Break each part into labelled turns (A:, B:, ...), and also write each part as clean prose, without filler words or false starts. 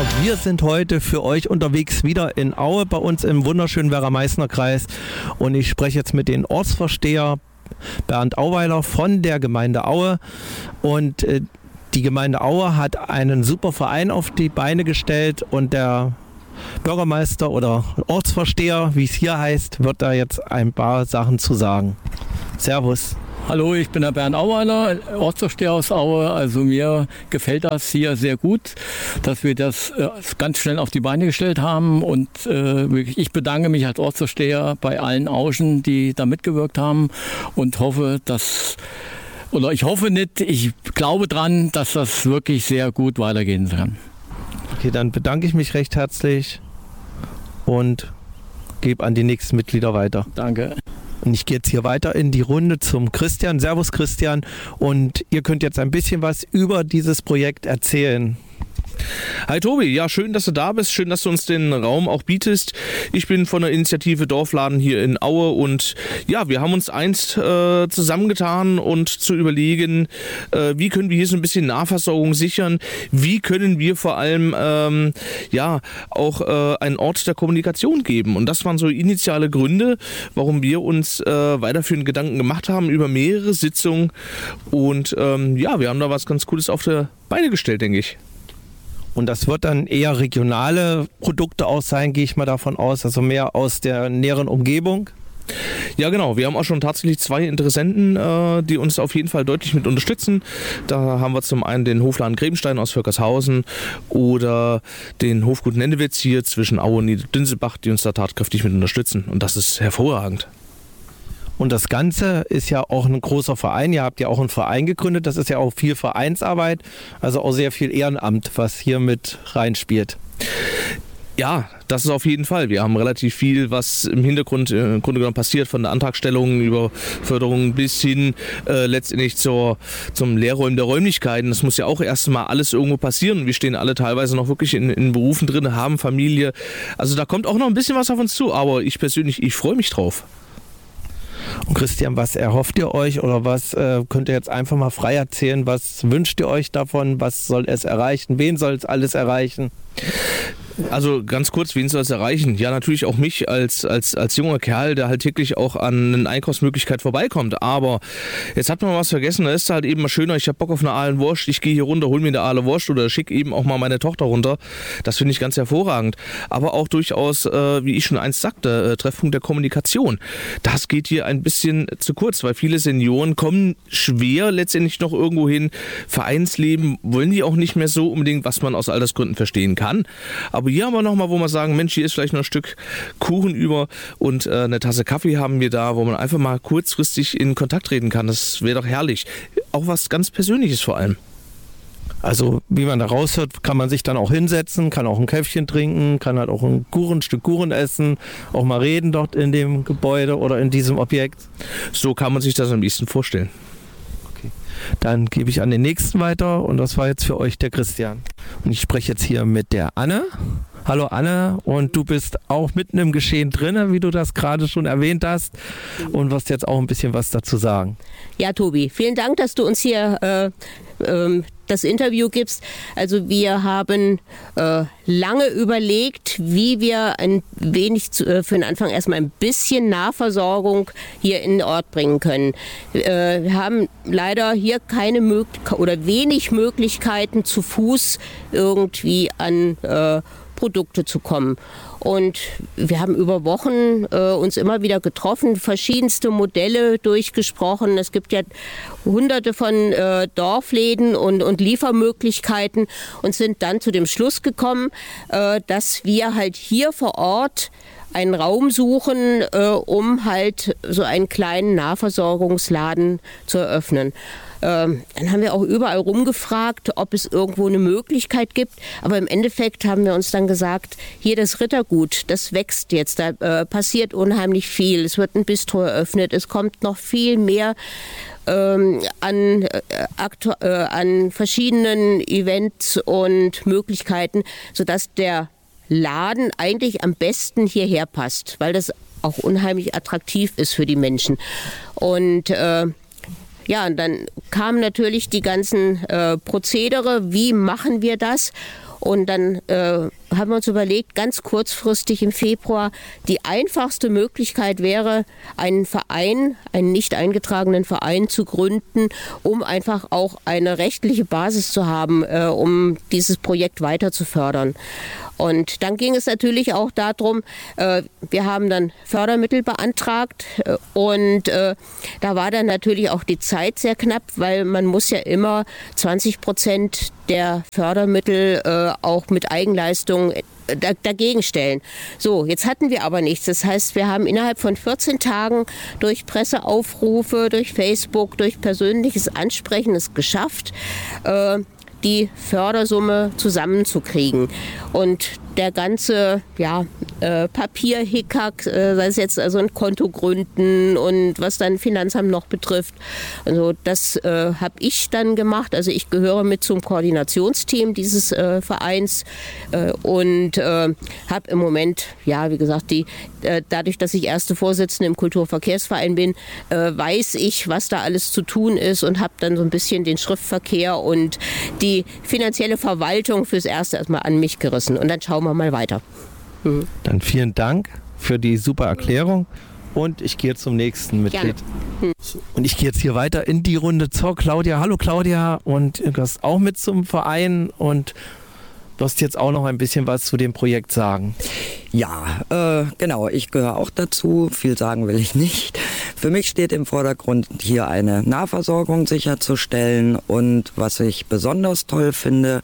A: Wir sind heute für euch unterwegs wieder in Aue, bei uns im wunderschönen Werra-Meißner-Kreis. Und ich spreche jetzt mit dem Ortsvorsteher Bernd Auweiler von der Gemeinde Aue. Und die Gemeinde Aue hat einen super Verein auf die Beine gestellt und der Bürgermeister oder Ortsvorsteher, wie es hier heißt, wird da jetzt ein paar Sachen zu sagen. Servus.
B: Hallo, ich bin der Bernd Auweiler, Ortsvorsteher aus Aue. Also mir gefällt das hier sehr gut, dass wir das ganz schnell auf die Beine gestellt haben. Und ich bedanke mich als Ortsvorsteher bei allen Auschen, die da mitgewirkt haben und hoffe, ich glaube dran, dass das wirklich sehr gut weitergehen kann.
A: Okay, dann bedanke ich mich recht herzlich und gebe an die nächsten Mitglieder weiter.
B: Danke.
A: Und ich gehe jetzt hier weiter in die Runde zum Christian. Servus Christian. Und ihr könnt jetzt ein bisschen was über dieses Projekt erzählen.
C: Hi Tobi, ja, schön, dass du da bist, schön, dass du uns den Raum auch bietest. Ich bin von der Initiative Dorfladen hier in Aue und ja, wir haben uns einst zusammengetan und zu überlegen, wie können wir hier so ein bisschen Nahversorgung sichern, wie können wir vor allem auch einen Ort der Kommunikation geben. Und das waren so initiale Gründe, warum wir uns weiterführende Gedanken gemacht haben über mehrere Sitzungen und wir haben da was ganz Cooles auf die Beine gestellt, denke ich.
A: Und das wird dann eher regionale Produkte auch sein, gehe ich mal davon aus, also mehr aus der näheren Umgebung.
C: Ja genau, wir haben auch schon tatsächlich 2 Interessenten, die uns auf jeden Fall deutlich mit unterstützen. Da haben wir zum einen den Hofladen Grebenstein aus Völkershausen oder den Hofgut Nennewitz hier zwischen Aue und Niederdünselbach, die uns da tatkräftig mit unterstützen und das ist hervorragend.
A: Und das Ganze ist ja auch ein großer Verein. Ihr habt ja auch einen Verein gegründet. Das ist ja auch viel Vereinsarbeit, also auch sehr viel Ehrenamt, was hier mit reinspielt.
C: Ja, das ist auf jeden Fall. Wir haben relativ viel, was im Hintergrund im Grunde genommen passiert, von der Antragstellung über Förderung bis hin letztendlich zum Leerräumen der Räumlichkeiten. Das muss ja auch erstmal alles irgendwo passieren. Wir stehen alle teilweise noch wirklich in Berufen drin, haben Familie. Also da kommt auch noch ein bisschen was auf uns zu, aber ich freue mich drauf.
A: Und Christian, was erhofft ihr euch oder was könnt ihr jetzt einfach mal frei erzählen? Was wünscht ihr euch davon? Was soll es erreichen? Wen soll es alles erreichen?
C: Also ganz kurz, wen soll es erreichen? Ja, natürlich auch mich als junger Kerl, der halt täglich auch an eine Einkaufsmöglichkeit vorbeikommt. Aber jetzt hat man was vergessen, da ist halt eben mal schöner, ich habe Bock auf eine Aale Wurst, ich gehe hier runter, hol mir eine Aale Wurst oder schicke eben auch mal meine Tochter runter. Das finde ich ganz hervorragend. Aber auch durchaus, wie ich schon einst sagte, Treffpunkt der Kommunikation. Das geht hier ein bisschen zu kurz, weil viele Senioren kommen schwer letztendlich noch irgendwo hin. Vereinsleben wollen die auch nicht mehr so unbedingt, was man aus Altersgründen verstehen kann. Aber hier haben wir nochmal, wo wir sagen, Mensch, hier ist vielleicht noch ein Stück Kuchen über und eine Tasse Kaffee haben wir da, wo man einfach mal kurzfristig in Kontakt treten kann. Das wäre doch herrlich. Auch was ganz Persönliches vor allem.
A: Also wie man da raushört, kann man sich dann auch hinsetzen, kann auch ein Käffchen trinken, kann halt auch ein Stück Kuchen essen, auch mal reden dort in dem Gebäude oder in diesem Objekt.
C: So kann man sich das am besten vorstellen.
A: Dann gebe ich an den nächsten weiter und das war jetzt für euch der Christian. Und ich spreche jetzt hier mit der Anne. Hallo Anne, und du bist auch mitten im Geschehen drin, wie du das gerade schon erwähnt hast und wirst jetzt auch ein bisschen was dazu sagen.
D: Ja, Tobi, vielen Dank, dass du uns hier das Interview gibst. Also wir haben lange überlegt, wie wir ein wenig für den Anfang erstmal ein bisschen Nahversorgung hier in den Ort bringen können. Wir haben leider hier keine oder wenig Möglichkeiten, zu Fuß irgendwie an Produkte zu kommen. Und wir haben über Wochen uns immer wieder getroffen, verschiedenste Modelle durchgesprochen. Es gibt ja hunderte von Dorfläden und Liefermöglichkeiten und sind dann zu dem Schluss gekommen, dass wir halt hier vor Ort einen Raum suchen, um halt so einen kleinen Nahversorgungsladen zu eröffnen. Dann haben wir auch überall rumgefragt, ob es irgendwo eine Möglichkeit gibt. Aber im Endeffekt haben wir uns dann gesagt, hier das Rittergut, das wächst jetzt, da passiert unheimlich viel. Es wird ein Bistro eröffnet, es kommt noch viel mehr an verschiedenen Events und Möglichkeiten, sodass der Laden eigentlich am besten hierher passt, weil das auch unheimlich attraktiv ist für die Menschen. Und und dann kamen natürlich die ganzen Prozedere, wie machen wir das? Und dann haben wir uns überlegt, ganz kurzfristig im Februar, die einfachste Möglichkeit wäre, einen Verein, einen nicht eingetragenen Verein zu gründen, um einfach auch eine rechtliche Basis zu haben, um dieses Projekt weiter zu fördern. Und dann ging es natürlich auch darum, wir haben dann Fördermittel beantragt und da war dann natürlich auch die Zeit sehr knapp, weil man muss ja immer 20% der Fördermittel auch mit Eigenleistung dagegen stellen. So, jetzt hatten wir aber nichts. Das heißt, wir haben innerhalb von 14 Tagen durch Presseaufrufe, durch Facebook, durch persönliches Ansprechen es geschafft, die Fördersumme zusammenzukriegen. Und der ganze Papierhickhack, sei es jetzt also ein Konto gründen und was dann Finanzamt noch betrifft, also das habe ich dann gemacht. Also ich gehöre mit zum Koordinationsteam dieses Vereins und habe im Moment, wie gesagt, dadurch, dass ich erste Vorsitzende im Kulturverkehrsverein bin, weiß ich, was da alles zu tun ist und habe dann so ein bisschen den Schriftverkehr und die finanzielle Verwaltung fürs Erste erstmal an mich gerissen. Und dann schauen wir mal weiter.
A: Dann vielen Dank für die super Erklärung und ich gehe zum nächsten Mitglied. Und ich gehe jetzt hier weiter in die Runde zur Claudia. Hallo Claudia, und du gehörst auch mit zum Verein und wirst jetzt auch noch ein bisschen was zu dem Projekt sagen.
E: Ja, genau, ich gehöre auch dazu. Viel sagen will ich nicht. Für mich steht im Vordergrund, hier eine Nahversorgung sicherzustellen und was ich besonders toll finde,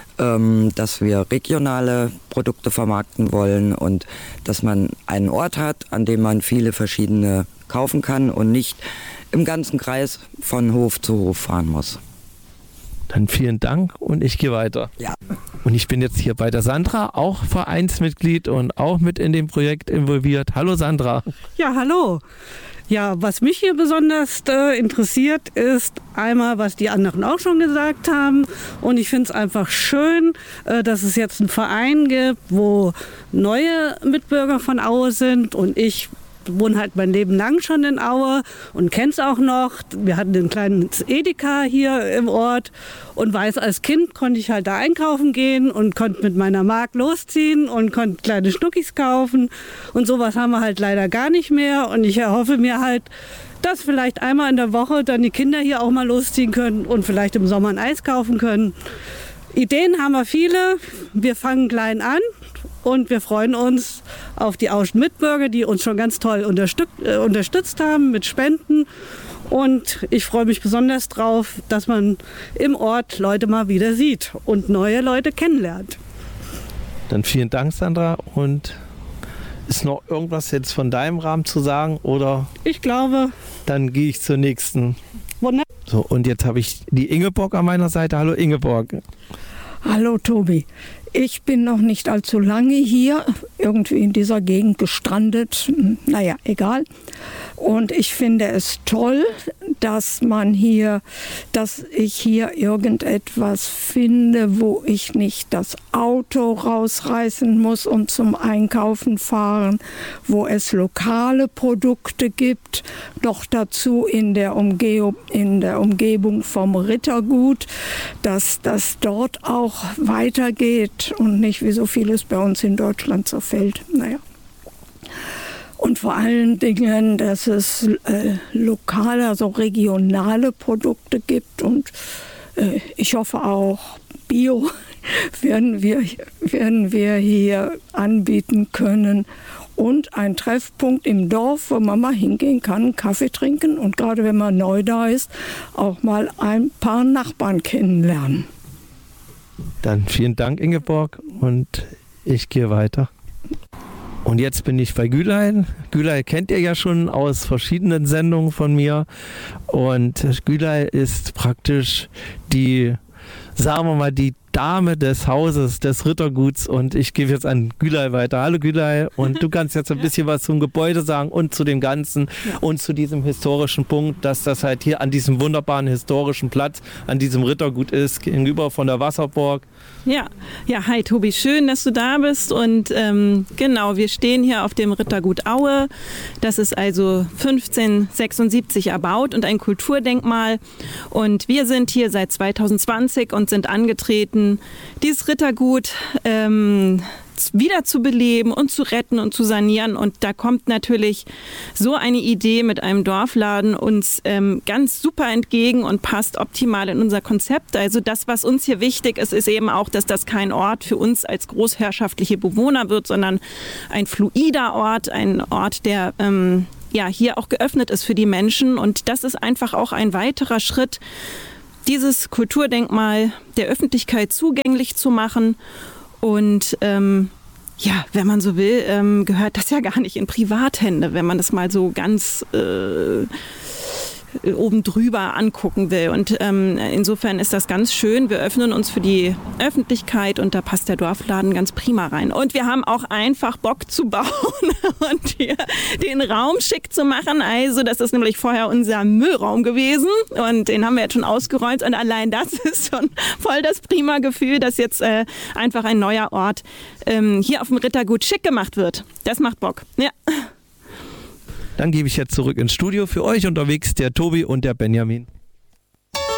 E: dass wir regionale Produkte vermarkten wollen und dass man einen Ort hat, an dem man viele verschiedene kaufen kann und nicht im ganzen Kreis von Hof zu Hof fahren muss.
A: Dann vielen Dank und ich gehe weiter.
E: Ja.
A: Und ich bin jetzt hier bei der Sandra, auch Vereinsmitglied und auch mit in dem Projekt involviert. Hallo Sandra.
F: Ja, hallo. Ja, was mich hier besonders interessiert, ist einmal, was die anderen auch schon gesagt haben. Und ich finde es einfach schön, dass es jetzt einen Verein gibt, wo neue Mitbürger von Aue sind. Und ich wohne halt mein Leben lang schon in Aue und kenne es auch noch. Wir hatten ein kleines Edeka hier im Ort und weiß, als Kind konnte ich halt da einkaufen gehen und konnte mit meiner Mark losziehen und konnte kleine Schnuckis kaufen. Und sowas haben wir halt leider gar nicht mehr. Und ich erhoffe mir halt, dass vielleicht einmal in der Woche dann die Kinder hier auch mal losziehen können und vielleicht im Sommer ein Eis kaufen können. Ideen haben wir viele. Wir fangen klein an. Und wir freuen uns auf die Auschen Mitbürger, die uns schon ganz toll unterstützt haben mit Spenden. Und ich freue mich besonders drauf, dass man im Ort Leute mal wieder sieht und neue Leute kennenlernt.
A: Dann vielen Dank, Sandra. Und ist noch irgendwas jetzt von deinem Rahmen zu sagen? Oder?
F: Ich glaube.
A: Dann gehe ich zur nächsten.
F: Wunderbar.
A: So, und jetzt habe ich die Ingeborg an meiner Seite. Hallo Ingeborg.
G: Hallo Tobi. Ich bin noch nicht allzu lange hier, irgendwie in dieser Gegend gestrandet. Naja, egal. Und ich finde es toll, dass ich hier irgendetwas finde, wo ich nicht das Auto rausreißen muss und zum Einkaufen fahren, wo es lokale Produkte gibt, noch dazu in der Umgebung vom Rittergut, dass das dort auch weitergeht und nicht wie so vieles bei uns in Deutschland zerfällt. Naja. Und vor allen Dingen, dass es lokale, also regionale Produkte gibt und ich hoffe auch Bio werden wir hier anbieten können. Und ein Treffpunkt im Dorf, wo man mal hingehen kann, Kaffee trinken und gerade wenn man neu da ist, auch mal ein paar Nachbarn kennenlernen.
A: Dann vielen Dank, Ingeborg, und ich gehe weiter. Und jetzt bin ich bei Gülay. Gülay kennt ihr ja schon aus verschiedenen Sendungen von mir. Und Gülay ist praktisch die, sagen wir mal, die Dame des Hauses, des Ritterguts. Und ich gebe jetzt an Gülay weiter. Hallo Gülay. Und du kannst jetzt ein bisschen was zum Gebäude sagen und zu dem Ganzen und zu diesem historischen Punkt, dass das halt hier an diesem wunderbaren historischen Platz, an diesem Rittergut ist, gegenüber von der Wasserburg.
H: Ja, hi Tobi, schön, dass du da bist und genau, wir stehen hier auf dem Rittergut Aue. Das ist also 1576 erbaut und ein Kulturdenkmal und wir sind hier seit 2020 und sind angetreten können, dieses Rittergut wieder zu beleben und zu retten und zu sanieren. Und da kommt natürlich so eine Idee mit einem Dorfladen uns ganz super entgegen und passt optimal in unser Konzept. Also das, was uns hier wichtig ist, ist eben auch, dass das kein Ort für uns als großherrschaftliche Bewohner wird, sondern ein fluider Ort, ein Ort, der hier auch geöffnet ist für die Menschen. Und das ist einfach auch ein weiterer Schritt, dieses Kulturdenkmal der Öffentlichkeit zugänglich zu machen. Und wenn man so will, gehört das ja gar nicht in Privathände, wenn man das mal so ganz oben drüber angucken will. Und insofern ist das ganz schön. Wir öffnen uns für die Öffentlichkeit und da passt der Dorfladen ganz prima rein. Und wir haben auch einfach Bock zu bauen und hier den Raum schick zu machen. Also das ist nämlich vorher unser Müllraum gewesen und den haben wir jetzt schon ausgeräumt und allein das ist schon voll das prima Gefühl, dass jetzt einfach ein neuer Ort hier auf dem Rittergut schick gemacht wird. Das macht Bock. Ja.
A: Dann gebe ich jetzt zurück ins Studio. Für euch unterwegs der Tobi und der Benjamin.